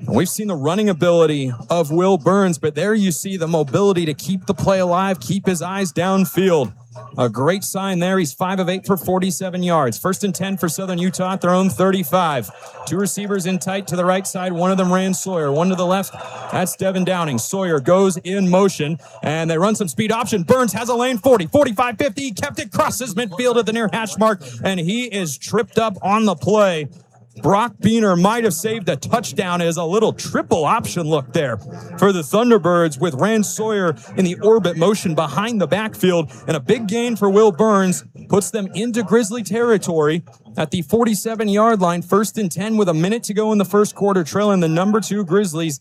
We've seen the running ability of Will Burns, but there you see the mobility to keep the play alive, keep his eyes downfield. A great sign there. He's 5 of 8 for 47 yards. 1st and 10 for Southern Utah at their own 35. 2 receivers in tight to the right side. One of them ran Sawyer. One to the left. That's Devin Downing. Sawyer goes in motion, and they run some speed option. Burns has a lane 40, 45, 50. He kept it, crosses midfield at the near hash mark, and he is tripped up on the play. Brock Beener might have saved a touchdown as a little triple option look there for the Thunderbirds with Rand Sawyer in the orbit motion behind the backfield. And a big gain for Will Burns puts them into Grizzly territory at the 47-yard line. 1st and 10 with a minute to go in the first quarter, trailing the number 2 Grizzlies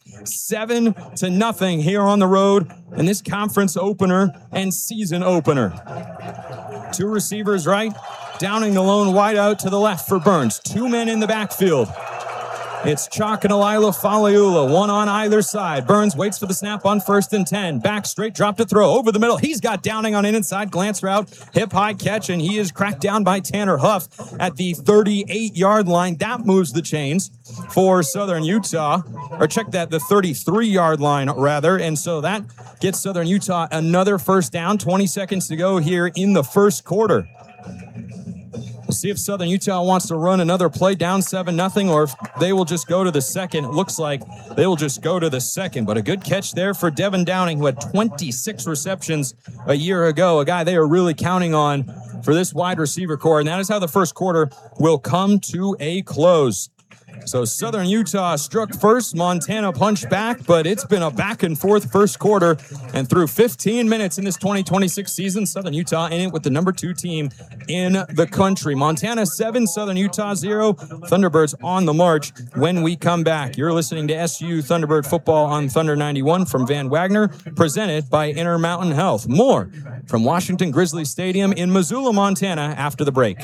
7-0 here on the road in this conference opener and season opener. 2 receivers right. Downing the lone wide out to the left for Burns. 2 men in the backfield. It's Chalk and Alila Faleula, one on either side. Burns waits for the snap on 1st and 10. Back straight, drop to throw. Over the middle. He's got Downing on an inside glance route. Hip high catch, and he is cracked down by Tanner Huff at the 38-yard line. That moves the chains for Southern Utah. Or check that, the 33-yard line, rather. And so that gets Southern Utah another first down. 20 seconds to go here in the first quarter. We'll see if Southern Utah wants to run another play down 7-0 or if they will just go to the second. It looks like they will just go to the second, but a good catch there for Devin Downing, who had 26 receptions a year ago, a guy they are really counting on for this wide receiver core, and that is how the first quarter will come to a close. So Southern Utah struck first, Montana punched back, but it's been a back-and-forth first quarter. And through 15 minutes in this 2026 season, Southern Utah in it with the number 2 team in the country. Montana 7, Southern Utah 0. Thunderbirds on the march when we come back. You're listening to SU Thunderbird football on Thunder 91 from Van Wagner, presented by Intermountain Health. More from Washington Grizzly Stadium in Missoula, Montana, after the break.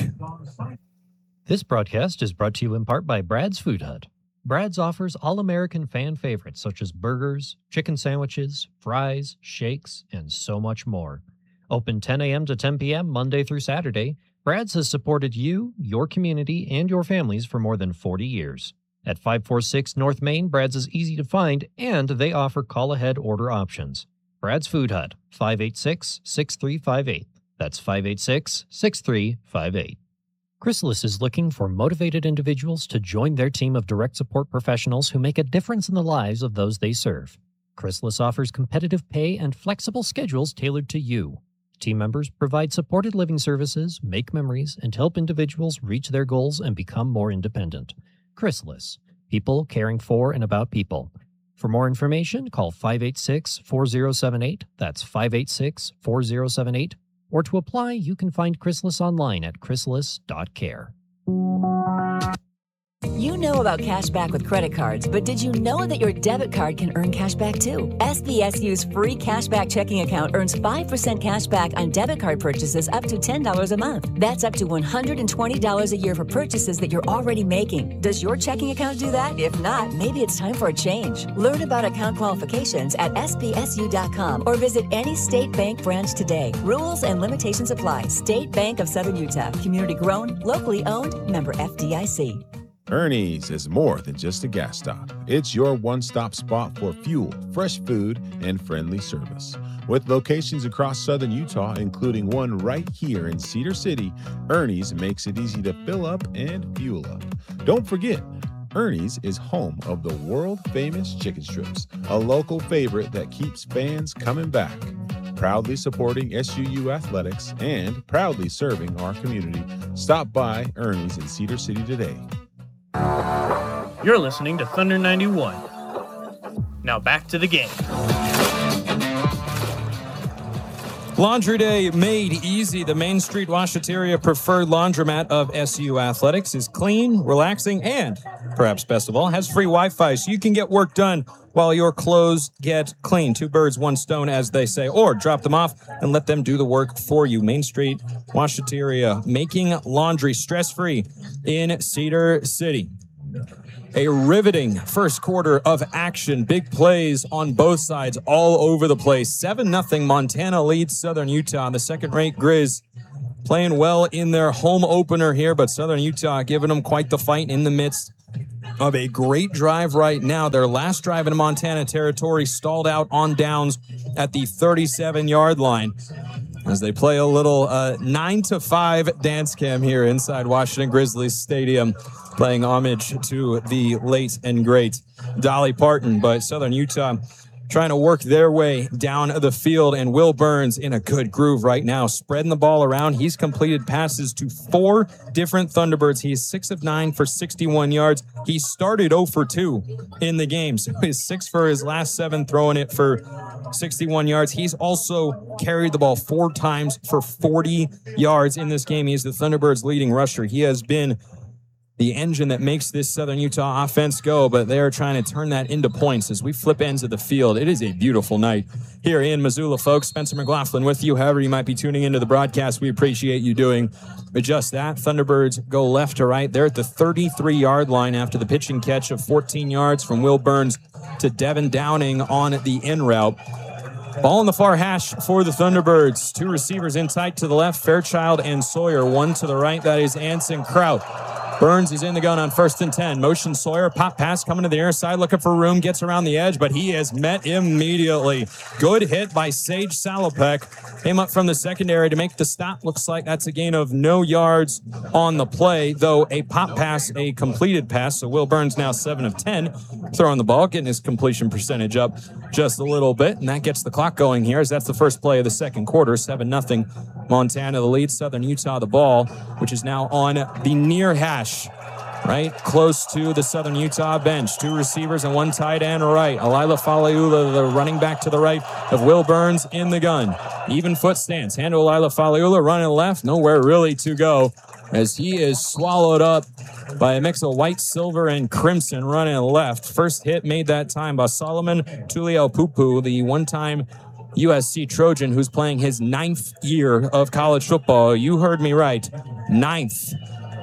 This broadcast is brought to you in part by Brad's Food Hut. Brad's offers all-American fan favorites such as burgers, chicken sandwiches, fries, shakes, and so much more. Open 10 a.m. to 10 p.m. Monday through Saturday, Brad's has supported you, your community, and your families for more than 40 years. At 546 North Main, Brad's is easy to find, and they offer call-ahead order options. Brad's Food Hut, 586-6358. That's 586-6358. Chrysalis is looking for motivated individuals to join their team of direct support professionals who make a difference in the lives of those they serve. Chrysalis offers competitive pay and flexible schedules tailored to you. Team members provide supported living services, make memories, and help individuals reach their goals and become more independent. Chrysalis, people caring for and about people. For more information, call 586-4078. That's 586-4078. Or to apply, you can find Chrysalis online at chrysalis.care. You know about cash back with credit cards, but did you know that your debit card can earn cash back too? SBSU's free cashback checking account earns 5% cash back on debit card purchases up to $10 a month. That's up to $120 a year for purchases that you're already making. Does your checking account do that? If not, maybe it's time for a change. Learn about account qualifications at SBSU.com or visit any State Bank branch today. Rules and limitations apply. State Bank of Southern Utah. Community grown, locally owned, member FDIC. Ernie's is more than just a gas stop. It's your one-stop spot for fuel, fresh food, and friendly service. With locations across Southern Utah, including one right here in Cedar City, Ernie's makes it easy to fill up and fuel up. Don't forget, Ernie's is home of the world-famous chicken strips, a local favorite that keeps fans coming back. Proudly supporting SUU athletics and proudly serving our community. Stop by Ernie's in Cedar City today. You're listening to Thunder 91. Now back to the game. Laundry Day made easy. The Main Street Washateria preferred laundromat of SU Athletics is clean, relaxing, and, perhaps best of all, has free Wi-Fi so you can get work done while your clothes get clean. 2 birds, 1 stone, as they say, or drop them off and let them do the work for you. Main Street Washateria, making laundry stress-free in Cedar City. A riveting first quarter of action. Big plays on both sides all over the place. 7-0 Montana leads Southern Utah. The second-ranked Grizz playing well in their home opener here, but Southern Utah giving them quite the fight in the midst of a great drive right now. Their last drive in Montana territory stalled out on downs at the 37-yard line as they play a little 9-to-5 dance cam here inside Washington Grizzlies Stadium, playing homage to the late and great Dolly Parton. But Southern Utah trying to work their way down the field, and Will Burns in a good groove right now, spreading the ball around. He's completed passes to 4 different Thunderbirds. He's 6 of 9 for 61 yards. He started 0 for 2 in the game, so he's 6 for his last 7, throwing it for 61 yards. He's also carried the ball 4 times for 40 yards in this game. He's the Thunderbirds' leading rusher. He has been the engine that makes this Southern Utah offense go, but they are trying to turn that into points as we flip ends of the field. It is a beautiful night here in Missoula, folks. Spencer McLaughlin with you. However you might be tuning into the broadcast, we appreciate you doing just that. Thunderbirds go left to right. They're at the 33-yard line after the pitching catch of 14 yards from Will Burns to Devin Downing on the in route. Ball in the far hash for the Thunderbirds. 2 receivers in tight to the left, Fairchild and Sawyer. 1 to the right, that is Anson Kraut. Burns is in the gun on 1st and 10. Motion Sawyer, pop pass coming to the near side, looking for room, gets around the edge, but he is met immediately. Good hit by Sage Salopek. Came up from the secondary to make the stop. Looks like that's a gain of no yards on the play, though a pop pass, a completed pass. So Will Burns now 7 of 10, throwing the ball, getting his completion percentage up just a little bit, and that gets the clock going here as that's the first play of the second quarter. 7-0 Montana the lead, Southern Utah the ball, which is now on the near hash, right close to the Southern Utah bench. 2 receivers and 1 tight end right. Alila Faleula, the running back to the right of Will Burns in the gun. Even foot stance. Hand to Alila Faleula, running left. Nowhere really to go as he is swallowed up by a mix of white, silver, and crimson running left. First hit made that time by Solomon Tuliaupupu, the one-time USC Trojan who's playing his 9th year of college football. You heard me right. 9th.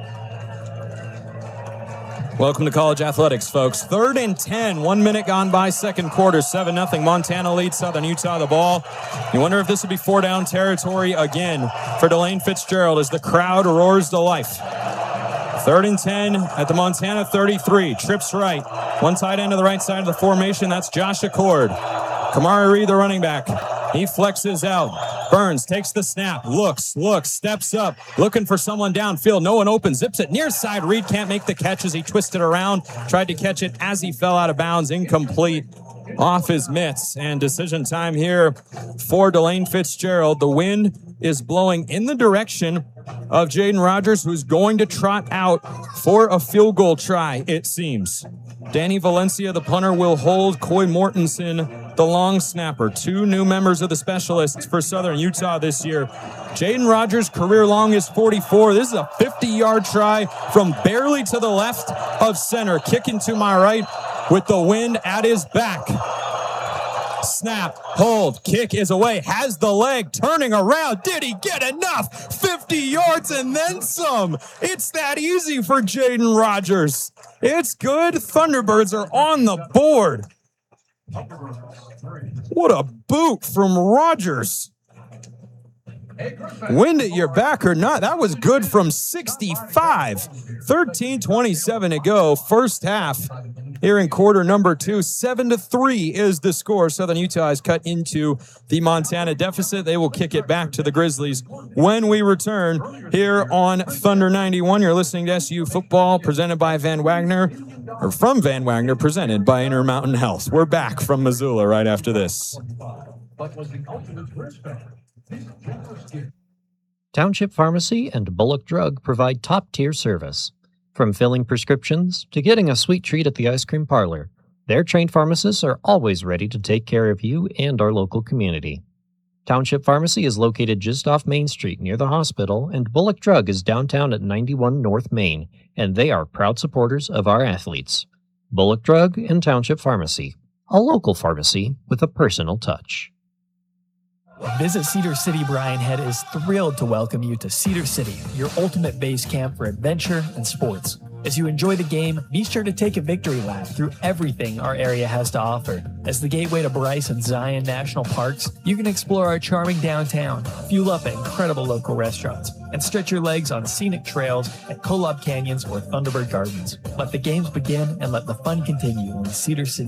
Welcome to college athletics, folks. 3rd and 10, 1 minute gone by, second quarter, 7-0. Montana leads Southern Utah the ball. You wonder if this will be 4-down territory again for Delane Fitzgerald as the crowd roars to life. 3rd and 10 at the Montana 33. Trips right. 1 tight end to the right side of the formation. That's Josh Accord. Kamari Reed, the running back. He flexes out. Burns takes the snap, looks, steps up, looking for someone downfield. No one open, zips it near side. Reed can't make the catch as he twisted around. Tried to catch it as he fell out of bounds. Incomplete off his mitts. And decision time here for Delane Fitzgerald. The wind is blowing in the direction of Jaden Rogers, who's going to trot out for a field goal try, it seems. Danny Valencia, the punter, will hold. Coy Mortensen, the long snapper. 2 new members of the specialists for Southern Utah this year. Jaden Rogers' career long is 44. This is a 50-yard try from barely to the left of center. Kicking to my right with the wind at his back. Snap, hold, kick is away, has the leg, turning around. Did he get enough? 50 yards and then some. It's that easy for Jaden Rogers. It's good. Thunderbirds are on the board. What a boot from Rogers. Wind at your back or not, that was good from 65. 13:27 to go, first half here in quarter number 2. 7-3 is the score. Southern Utah has cut into the Montana deficit. They will kick it back to the Grizzlies when we return here on Thunder 91. You're listening to SU Football presented by Van Wagner, or from Van Wagner, presented by Intermountain Health. We're back from Missoula right after this. Township Pharmacy and Bullock Drug provide top-tier service. From filling prescriptions to getting a sweet treat at the ice cream parlor, their trained pharmacists are always ready to take care of you and our local community. Township Pharmacy is located just off Main Street near the hospital, and Bullock Drug is downtown at 91 North Main, and they are proud supporters of our athletes. Bullock Drug and Township Pharmacy, a local pharmacy with a personal touch. Visit Cedar City Brian Head is thrilled to welcome you to Cedar City, your ultimate base camp for adventure and sports. As you enjoy the game, be sure to take a victory lap through everything our area has to offer. As the gateway to Bryce and Zion National Parks, you can explore our charming downtown, fuel up at incredible local restaurants, and stretch your legs on scenic trails at Kolob Canyons or Thunderbird Gardens. Let the games begin and let the fun continue in Cedar City,